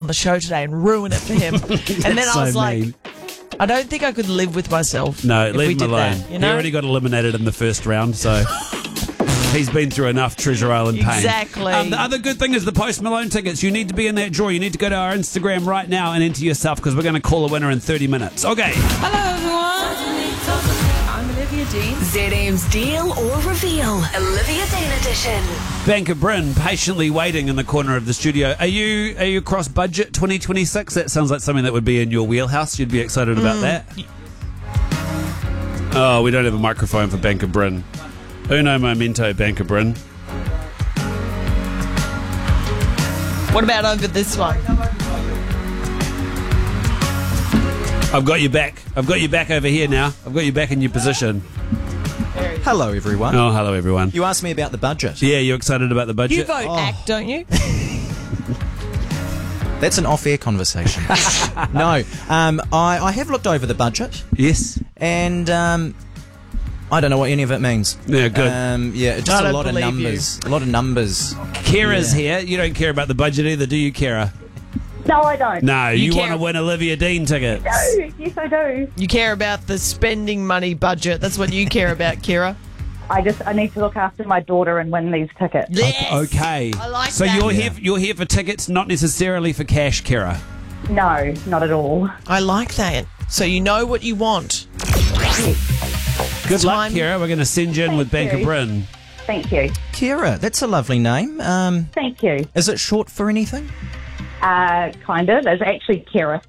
the show today and ruin it for him. And then I was like, I don't think I could live with myself. No, if leave we him did alone. That, you know? He already got eliminated in the first round, so he's been through enough Treasure Island pain. Exactly. The other good thing is the Post Malone tickets. You need to be in that draw. You need to go to our Instagram right now and enter yourself because we're going to call a winner in 30 minutes. Okay. Hello, everyone. I'm Olivia Dean. ZM's Deal or Reveal, Olivia Dean edition. Banker Bryn patiently waiting in the corner of the studio. Are you across budget 2026? That sounds like something that would be in your wheelhouse. You'd be excited about that. Oh, we don't have a microphone for Banker Bryn. Uno momento, Banker Bryn. What about over this one? I've got you back. I've got you back over here now. I've got you back in your position. Hello, everyone. Oh, hello, everyone. You asked me about the budget. Yeah, you're excited about the budget? You vote ACT, don't you? That's an off-air conversation. No, I have looked over the budget, Yes. and I don't know what any of it means. Yeah, good. Yeah, just I a don't lot of believe numbers. A lot of numbers. Kira's here. You don't care about the budget either, do you, Kira? No, I don't. No, you want care- to win Olivia Dean tickets. No, yes, I do. You care about the spending money budget. That's what you care about, Kira. I need to look after my daughter and win these tickets. Yes. Okay. I like so that. you're here for tickets, not necessarily for cash, Kira. No, not at all. I like that. So you know what you want. Good luck, Time. Kira. We're going to send you in with Thank Banker you. Bryn. Thank you. Kira, that's a lovely name. Thank you. Is it short for anything? Kind of. It's actually Kira.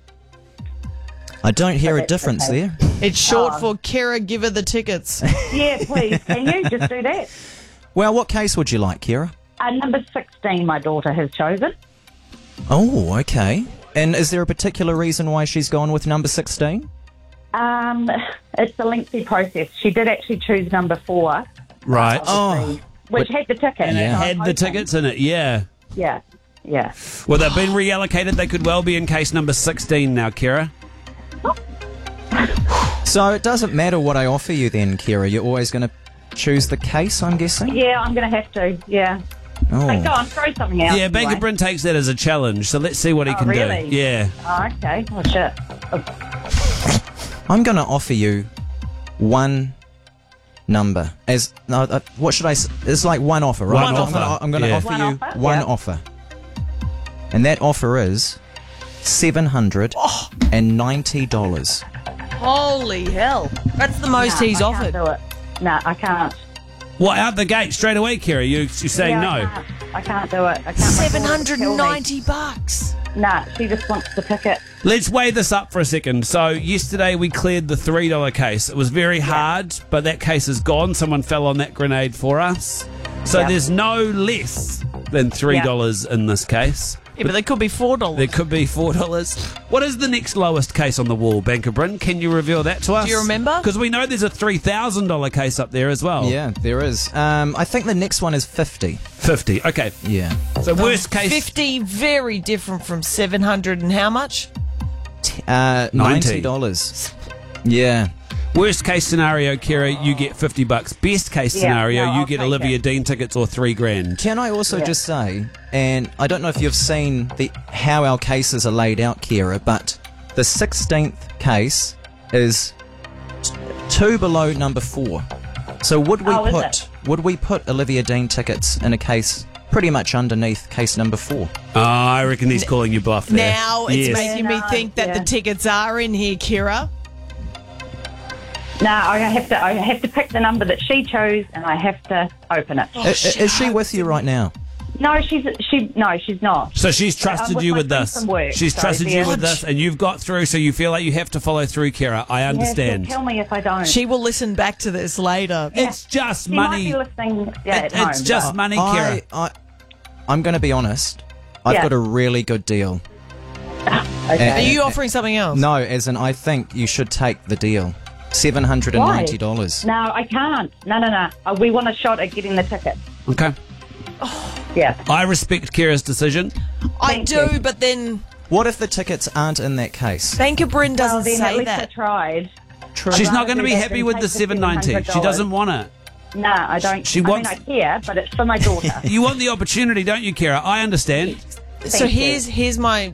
I don't hear a that's difference okay. there. It's short for Kira, give her the tickets. Yeah, please. Can you just do that? Well, what case would you like, Kira? Number 16, my daughter has chosen. Oh, okay. And is there a particular reason why she's gone with number 16? It's a lengthy process. She did actually choose number 4, Right. Oh, which had the ticket. And it So I'm had the hoping- tickets in it, yeah. Yeah, yeah. Well, they've been reallocated. They could well be in case number 16 now, Kira. so it doesn't matter what I offer you then, Kira. You're always going to choose the case, I'm guessing? Yeah, I'm going to have to, yeah. Hey, go Oh. on, throw something out. Yeah, Banker anyway. Bryn takes that as a challenge, so let's see what he Oh, can really? do. Yeah. Oh, okay. Oh, shit. I'm going to offer you one number. What should I say? It's like one offer, right? One offer. I'm going to Yeah. offer One you offer, one yeah. offer. And that offer is $790. Holy hell. That's the most he's I offered. Can't do it. No, I can't. What, out the gate straight away, Kira? You're saying Yeah, no? I can't do it. I can't. My daughter would kill me. $790. Nah, she just wants the ticket. Let's weigh this up for a second. So yesterday we cleared the $3 case. It was very hard, but that case is gone. Someone fell on that grenade for us. So Yeah. there's no less than $3 in this case. Yeah, but they could be $4. There could be $4. What is the next lowest case on the wall, Banker Bryn? Can you reveal that to us? Do you remember? Because we know there's a $3,000 case up there as well. Yeah, there is. I think the next one is 50. 50. Okay. Yeah. So worst case. 50, very different from 700 and how much? $90. Yeah. Worst case scenario, Kira, you get $50. Best case Yeah, scenario, no, you I'll get take Olivia it. Dean tickets or $3,000. Can I also just say, and I don't know if you've seen how our cases are laid out, Kira, but the 16th case is 2 below number 4. So would we put Olivia Dean tickets in a case pretty much underneath case number 4? Oh, I reckon he's calling you bluff there. Now it's Yes. making me No, think that yeah. the tickets are in here, Kira. No, I have to pick the number that she chose, and I have to open it. Is she with you right now? No, she's not. So she's I'm trusted with you my with friend this. from work, She's so trusted you yeah. with this, and you've got through, so you feel like you have to follow through, Kira. I Yeah, understand. she'll tell me if I don't. She will listen back to this later. It's just She money. might be listening at home. It's just but- money, Kira. I'm going to be honest. I've Yeah. got a really good deal. Okay. Are you offering something else? No, as in I think you should take the deal. $790. No, I can't. No. We want a shot at getting the ticket. Okay. Yeah. I respect Kira's decision. I Thank do, you. but then What if the tickets aren't in that case? Banker Bryn Well, doesn't then at say least I that. tried. She's I'd not going to rather be do that happy than with the take the $790. She $700. doesn't want it. No, I don't. She wants- I mean, I care, but it's for my daughter. You want the opportunity, don't you, Kira? I understand. So Thank you. here's my